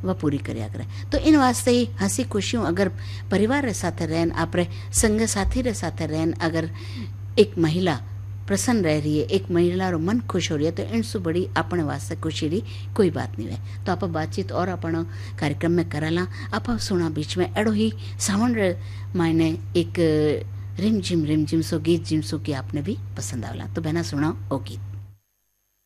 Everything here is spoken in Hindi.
वह पूरी करया करे। तो इन वास्ते ही हंसी खुशियों अगर परिवार रे साथे रहन, आपरे संग साथी रे साथे रहन, अगर एक महिला प्रसन्न रह रही है, एक महिला रो मन खुश हो रही है, तो इनसे बड़ी अपने वास्ते खुशी री कोई बात नहीं है। तो आप बातचीत और अपन कार्यक्रम में कराला। आप सुना बीच में एड़ो ही सावन रे मायने एक रिमझिम सो गीत जिमसो की आपने भी पसंद आवला। तो बहना सुना ओ गीत।